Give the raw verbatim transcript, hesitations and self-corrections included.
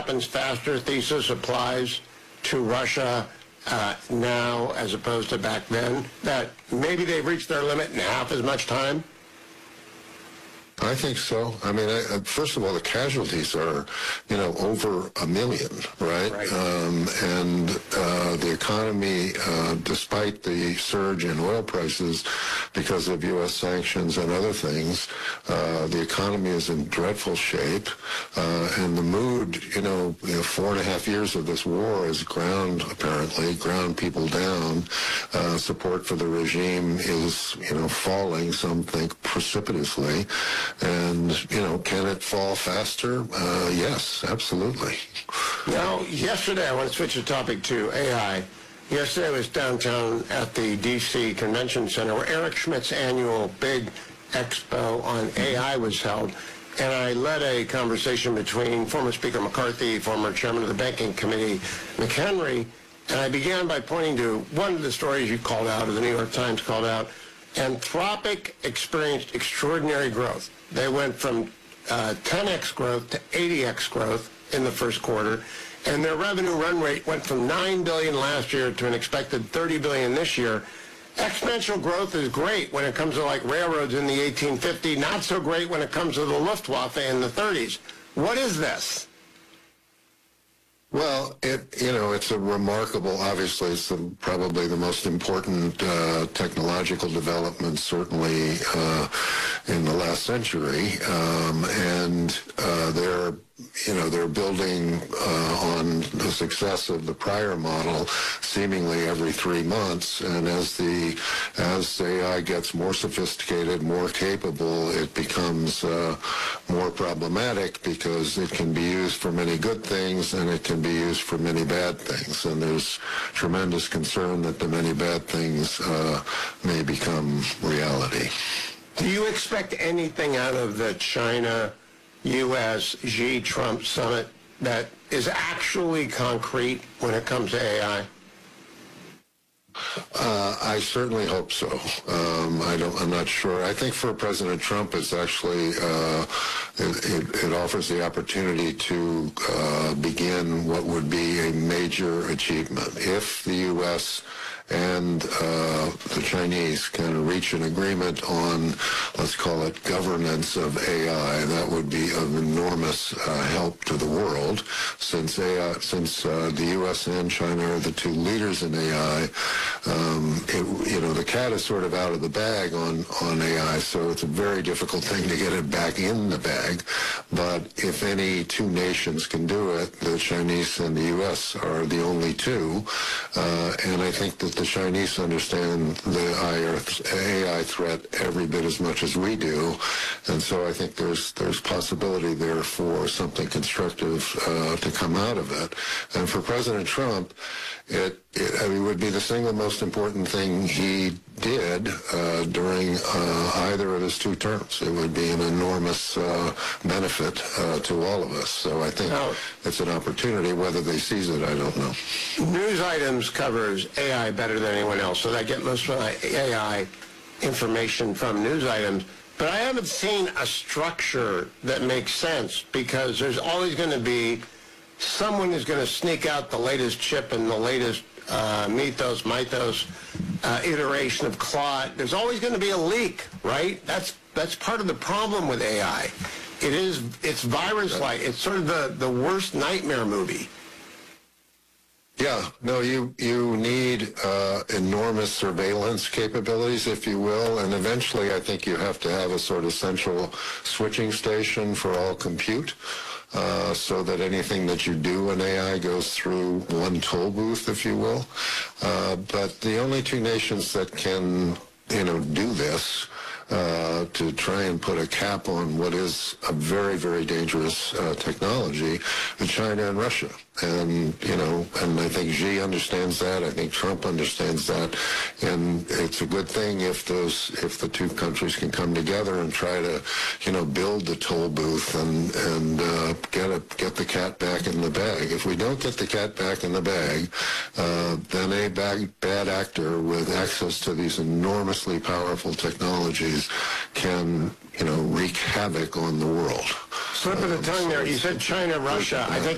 happens faster thesis applies to Russia uh, now as opposed to back then? That maybe they've reached their limit in half as much time? I think so. I mean, I, first of all, the casualties are, you know, over a million, right? Right. Um, and uh, the economy, uh, despite the surge in oil prices because of U S sanctions and other things, uh, the economy is in dreadful shape. Uh, and the mood, you know, you know, four and a half years of this war has ground, apparently, ground people down. Uh, support for the regime is, you know, falling, some think precipitously. And, you know, can it fall faster? Uh, yes, absolutely. Now, yesterday, I want to switch the topic to A I. Yesterday I was downtown at the D C Convention Center where Eric Schmidt's annual big expo on A I was held. And I led a conversation between former Speaker McCarthy, former chairman of the Banking Committee, McHenry, and I began by pointing to one of the stories you called out, or the New York Times called out. Anthropic experienced extraordinary growth. They went from uh, ten x growth to eighty x growth in the first quarter, and their revenue run rate went from nine billion dollars last year to an expected thirty billion dollars this year. Exponential growth is great when it comes to like railroads in the eighteen fifties, not so great when it comes to the Luftwaffe in the thirties. What is this? Well, it you know, it's a remarkable, obviously, it's the, probably the most important uh, technological development, certainly uh, in the last century. Um, and uh, they're, you know, they're building uh, on the success of the prior model seemingly every three months. And as the as A I gets more sophisticated, more capable, it becomes uh, more problematic because it can be used for many good things and it can be used for many bad things. And there's tremendous concern that the many bad things uh, may become reality. Do you expect anything out of the China U S Xi Trump summit that is actually concrete when it comes to A I? Uh, I certainly hope so. Um, I don't. I'm not sure. I think for President Trump, it's actually uh, it, it, it offers the opportunity to uh, begin what would be a major achievement if the U S and uh, the Chinese can reach an agreement on, let's call it, governance of A I. That would be of enormous uh, help to the world, since A I, since uh, the U S and China are the two leaders in A I. Um, it, you know, the cat is sort of out of the bag on on A I, so it's a very difficult thing to get it back in the bag. But if any two nations can do it, the Chinese and the U S are the only two, uh, and I think that the Chinese understand the A I threat every bit as much as we do, and so I think there's there's possibility there for something constructive uh, to come out of it. And for President Trump, it, it I mean, would be the single most important thing he did uh, during uh, either of his two terms. It would be an enormous uh, benefit uh, to all of us. So I think now, it's an opportunity. Whether they seize it, I don't know. News Items covers A I better than anyone else, so I get most of my A I information from News Items. But I haven't seen a structure that makes sense, because there's always going to be someone who's going to sneak out the latest chip and the latest uh, Mythos, Mythos uh, iteration of Claude. There's always going to be a leak, right? That's that's part of the problem with A I. It is it's virus-like. It's sort of the, the worst nightmare movie. Yeah, no, you you need uh, enormous surveillance capabilities, if you will, and eventually I think you have to have a sort of central switching station for all compute, uh, so that anything that you do in A I goes through one toll booth, if you will. Uh, but the only two nations that can, you know, do this, Uh, to try and put a cap on what is a very, very dangerous uh, technology, China and Russia. And, you know, and I think Xi understands that. I think Trump understands that. And it's a good thing if those, if the two countries can come together and try to, you know, build the toll booth and, and uh, get a, get the cat back in the bag. If we don't get the cat back in the bag, uh, then a bad, bad actor with access to these enormously powerful technologies can, you know, wreak havoc on the world. Slip of the tongue there. You said China, Russia. I